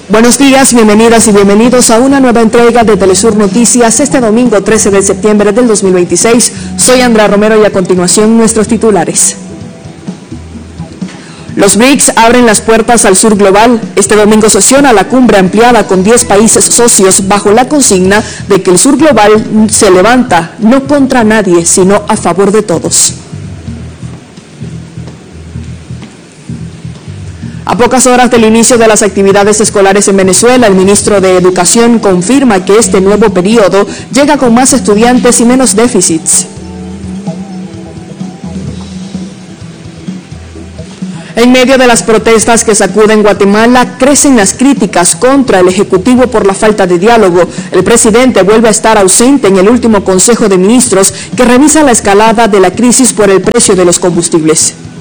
Buenos días, bienvenidas y bienvenidos a una nueva entrega de Telesur Noticias este domingo 13 de septiembre del 2026. Soy Andrea Romero y a continuación nuestros titulares. Los BRICS abren las puertas al sur global. Este domingo sesiona la cumbre ampliada con 10 países socios bajo la consigna de que el sur global se levanta no contra nadie, sino a favor de todos. A pocas horas del inicio de las actividades escolares en Venezuela, el ministro de Educación confirma que este nuevo periodo llega con más estudiantes y menos déficits. En medio de las protestas que sacuden Guatemala, crecen las críticas contra el Ejecutivo por la falta de diálogo. El presidente vuelve a estar ausente en el último Consejo de Ministros que revisa la escalada de la crisis por el precio de los combustibles.